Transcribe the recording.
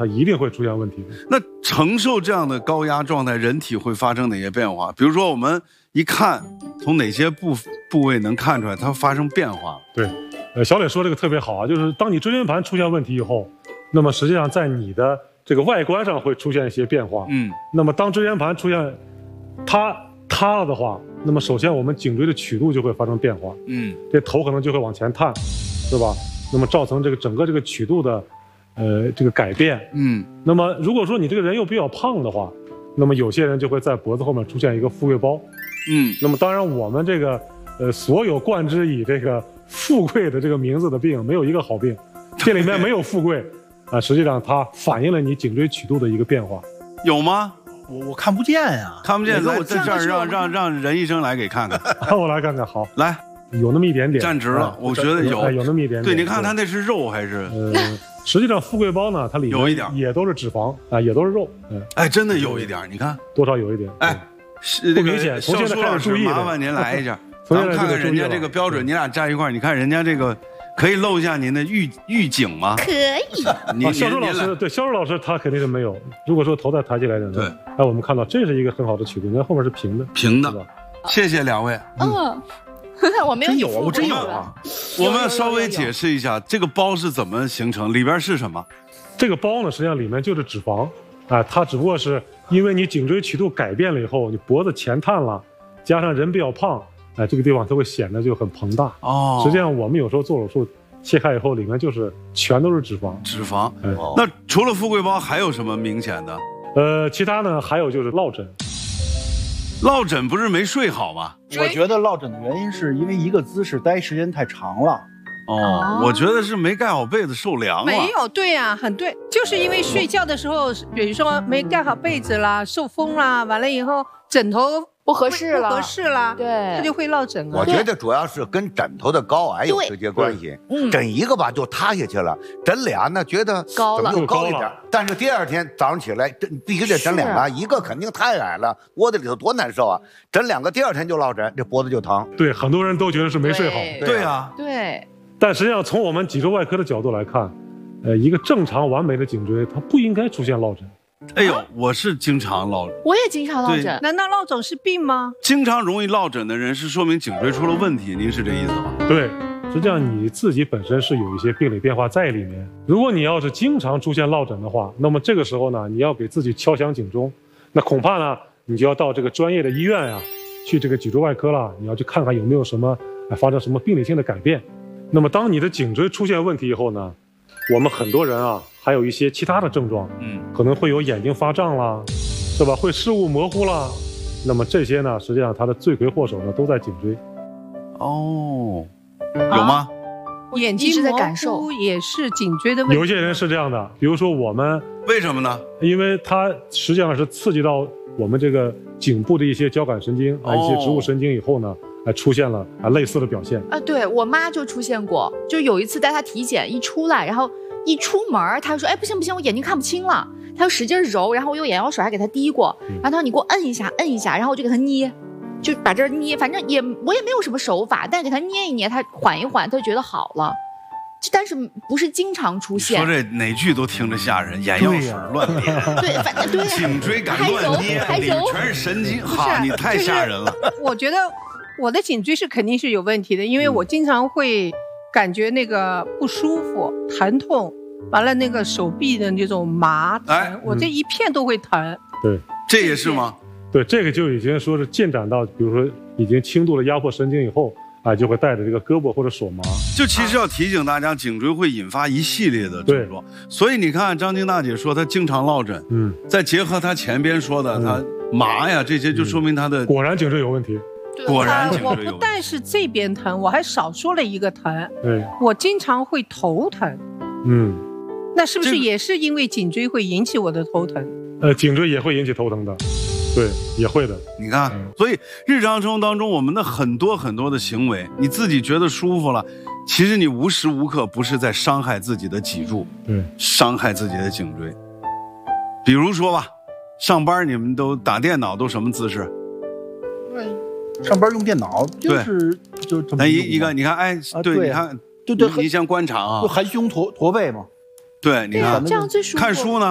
它一定会出现问题的。 那承受这样的高压状态，人体会发生哪些变化？比如说我们一看，从哪些部位能看出来它发生变化？ 对，小磊说这个特别好啊，就是当你椎间盘出现问题以后，那么实际上在你的这个外观上会出现一些变化。那么当椎间盘出现塌了的话，那么首先我们颈椎的曲度就会发生变化。这头可能就会往前探，是吧？那么造成这个整个这个曲度的这个改变。那么如果说你这个人又比较胖的话，那么有些人就会在脖子后面出现一个富贵包。那么当然我们这个所有冠之以这个富贵的这个名字的病，没有一个好病，这里面没有富贵啊，实际上它反映了你颈椎曲度的一个变化。 有吗？ 我看不见呀， 看不见。我在这儿让任医生来给看看。 我来看看，好， 来， 有那么一点点站直了，我觉得有那么一点点。 对，你看它那是肉还是？ 实际上富贵包呢，它里面有一点也都是脂肪啊，也都是肉。 哎，真的有一点，你看多少有一点。 哎， 不明显。从现在开始注意， 麻烦您来一下，咱们看看人家这个标准，你俩站一块儿，你看人家这个。可以露一下您的预颈吗？ 可以。 销售老师，对，销售老师他肯定是没有。如果说头再抬起来点，对，哎，我们看到这是一个很好的曲度，你看后面是平的， 平的。谢谢两位。 我没有， 我真有啊。 我们稍微解释一下，这个包是怎么形成，里边是什么？ 这个包呢，实际上里面就是脂肪，啊，它只不过是因为你颈椎曲度改变了以后，你脖子前探了，加上人比较胖。哎，这个地方它会显得就很膨大哦。实际上，我们有时候做手术切开以后，里面就是全都是脂肪。 脂肪。那除了富贵包，还有什么明显的？ 其他呢，还有就是落枕。 落枕不是没睡好吗？ 我觉得落枕的原因是因为一个姿势待时间太长了。 我觉得是没盖好被子受凉了。 没有，对呀，很对，就是因为睡觉的时候，比如说没盖好被子啦，受风啦，完了以后枕头。 不合适了， 对，它就会落枕了。 我觉得主要是跟枕头的高矮有直接关系。枕一个吧就塌下去了，枕俩呢觉得高了， 又高一点。但是第二天早上起来，必须得枕两个，一个肯定太矮了，窝在里头多难受啊！枕两个，第二天就落枕，这脖子就疼。 对，很多人都觉得是没睡好。 对啊， 对。 但实际上从我们脊椎外科的角度来看，一个正常完美的颈椎，它不应该出现落枕。 哎呦，我是经常落枕， 我也经常落枕。 难道落枕是病吗？ 经常容易落枕的人是说明颈椎出了问题，您是这意思吗？ 对，实际上你自己本身是有一些病理变化在里面。如果你要是经常出现落枕的话，那么这个时候呢，你要给自己敲响警钟，那恐怕呢，你就要到这个专业的医院呀，去这个脊椎外科了，你要去看看有没有什么发生什么病理性的改变。那么当你的颈椎出现问题以后呢，我们很多人啊。还有一些其他的症状，可能会有眼睛发胀啦，是吧？会视物模糊啦。那么这些呢，实际上它的罪魁祸首呢都在颈椎。 有吗？ 眼睛模糊也是颈椎的问题。 有些人是这样的，比如说我们为什么呢？ 因为它实际上是刺激到我们这个颈部的一些交感神经一些植物神经以后呢，出现了类似的表现。 对我妈就出现过，就有一次带她体检一出来，然后。一出门，他说：“哎，不行不行，我眼睛看不清了。”他就使劲揉，然后我用眼药水还给他滴过。然后他说：“你给我摁一下，摁一下。”然后我就给他捏，就把这儿捏，反正我也没有什么手法，但是给他捏一捏，他缓一缓，他就觉得好了。但是不是经常出现。 说这哪句都听着吓人，眼药水乱捏， 对，反正对， 颈椎敢乱捏，里面全是神经，哈，你太吓人了。 我觉得我的颈椎是肯定是有问题的，因为我经常会。感觉那个不舒服、疼痛，完了那个手臂的那种麻疼，我这一片都会疼。 对， 这也是吗？ 对，这个就已经说是进展到，比如说已经轻度的压迫神经以后就会带着这个胳膊或者手麻。 就其实要提醒大家，颈椎会引发一系列的症状。所以你看，张晶大姐说她经常落枕，再结合她前边说的她麻呀这些，就说明她的果然颈椎有问题。 果然我不但是这边疼，我还少说了一个疼。 对， 我经常会头疼。那是不是也是因为颈椎会引起我的头疼？ 颈椎也会引起头疼的，对，也会的。 你看，所以日常生活当中，我们的很多的行为，你自己觉得舒服了，其实你无时无刻不是在伤害自己的脊柱， 对， 伤害自己的颈椎。比如说吧，上班你们都打电脑都什么姿势？ 上班用电脑就是就这么一个，你看，对，你看，对，你先观察啊， 就含胸驼背嘛。 对，你看， 这样最舒服。 看书呢？